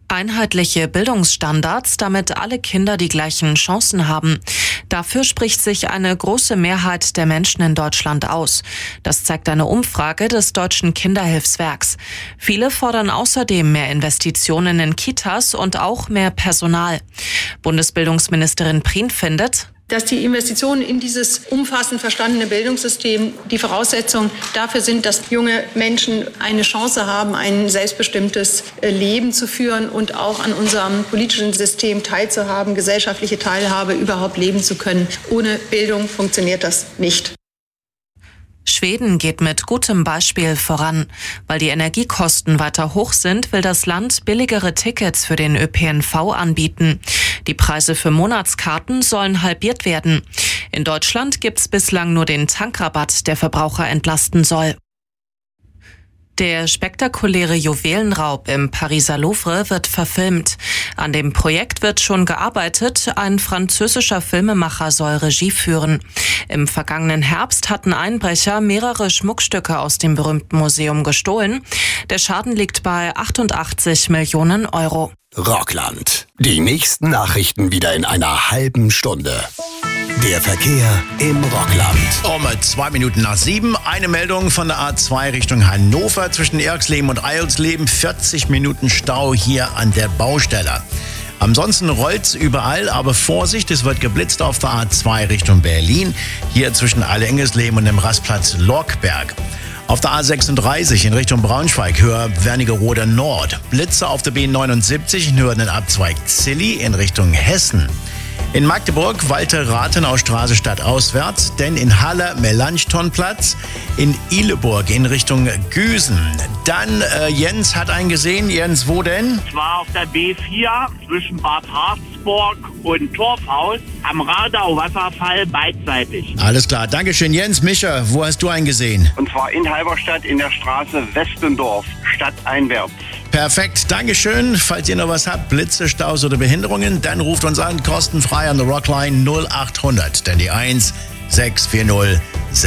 Einheitliche Bildungsstandards, damit alle Kinder die gleichen Chancen haben. Dafür spricht sich eine große Mehrheit der Menschen in Deutschland aus. Das zeigt eine Umfrage des Deutschen Kinderhilfswerks. Viele fordern außerdem mehr Investitionen in Kitas und auch mehr Personal. Bundesbildungsministerin Prien findet, dass die Investitionen in dieses umfassend verstandene Bildungssystem die Voraussetzung dafür sind, dass junge Menschen eine Chance haben, ein selbstbestimmtes Leben zu führen und auch an unserem politischen System teilzuhaben, gesellschaftliche Teilhabe überhaupt leben zu können. Ohne Bildung funktioniert das nicht. Schweden geht mit gutem Beispiel voran. Weil die Energiekosten weiter hoch sind, will das Land billigere Tickets für den ÖPNV anbieten. Die Preise für Monatskarten sollen halbiert werden. In Deutschland gibt's bislang nur den Tankrabatt, der Verbraucher entlasten soll. Der spektakuläre Juwelenraub im Pariser Louvre wird verfilmt. An dem Projekt wird schon gearbeitet. Ein französischer Filmemacher soll Regie führen. Im vergangenen Herbst hatten Einbrecher mehrere Schmuckstücke aus dem berühmten Museum gestohlen. Der Schaden liegt bei 88 Millionen Euro. Rockland. Die nächsten Nachrichten wieder in einer halben Stunde. Der Verkehr im Rockland. 7:02. Eine Meldung von der A2 Richtung Hannover zwischen Erxleben und Eilsleben. 40 Minuten Stau hier an der Baustelle. Ansonsten rollt's überall, aber Vorsicht, es wird geblitzt auf der A2 Richtung Berlin. Hier zwischen Allerengsleben und dem Rastplatz Lorkberg. Auf der A36 in Richtung Braunschweig, Höhe Wernigerode Nord. Blitze auf der B79 in Höhe den Abzweig Zilli in Richtung Hessen. In Magdeburg Walter-Rathenau Straße stadtauswärts, denn in Halle Melanchthonplatz, in Ihleburg in Richtung Güsen. Dann Jens hat einen gesehen. Jens, wo denn? Ich war auf der B4 zwischen Bad Harzburg und Torfhaus am Radau-Wasserfall beidseitig. Alles klar, Dankeschön Jens. Micha, wo hast du einen gesehen? Und zwar in Halberstadt in der Straße Westendorf, stadteinwärts. Perfekt, Dankeschön. Falls ihr noch was habt, Blitze, Staus oder Behinderungen, dann ruft uns an, kostenfrei an der Rockline 0800, dann die 1640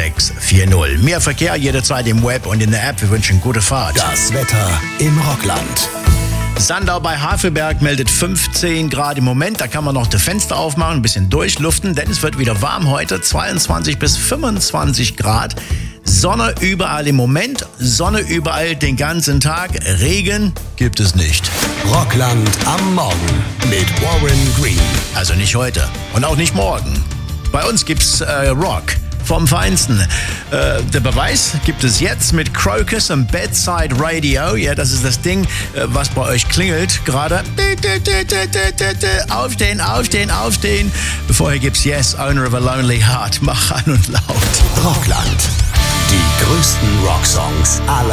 640. Mehr Verkehr jederzeit im Web und in der App. Wir wünschen gute Fahrt. Das Wetter im Rockland. Sandau bei Havelberg meldet 15 Grad im Moment. Da kann man noch das Fenster aufmachen, ein bisschen durchlüften, denn es wird wieder warm heute. 22 bis 25 Grad. Sonne überall im Moment, Sonne überall den ganzen Tag. Regen gibt es nicht. Rockland am Morgen mit Warren Green. Also nicht heute und auch nicht morgen. Bei uns gibt's Rock vom Feinsten. Der Beweis gibt es jetzt mit Crocus und Bedside Radio. Ja, das ist das Ding, was bei euch klingelt gerade. Aufstehen, aufstehen, aufstehen. Vorher gibt's Yes, Owner of a Lonely Heart. Mach an und laut. Rockland. Die größten Rocksongs aller